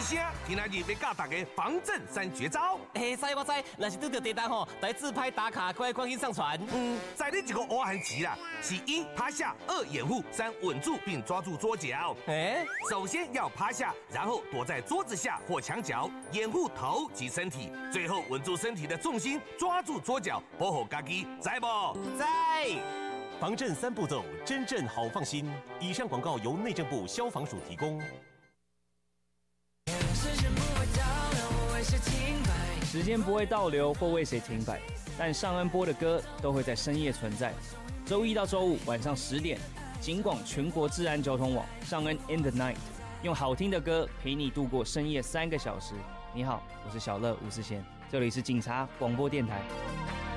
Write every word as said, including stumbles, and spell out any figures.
声，今仔日要教大家防震三绝招。 嘿，知我知，若是拄到地震吼，来自拍打卡，快赶紧上传。 嗯，在你一个挖痕期啦，是一趴下，二掩护，三稳住并抓住桌角。 哎， 首先要趴下，然后躲在桌子下或墙角，掩护头及身体，最后稳住身体的重心，抓住桌角，保护家己，知不？ 在。 防震三步骤，真正好放心。以上广告由内政部消防署提供。 时间不会倒流或为谁停摆，但尚恩播的歌都会在深夜存在。周一到周五晚上十点，警广全国治安交通网尚恩 in the night， 用好听的歌陪你度过深夜三个小时。你好，我是小乐吴思贤，这里是警察广播电台。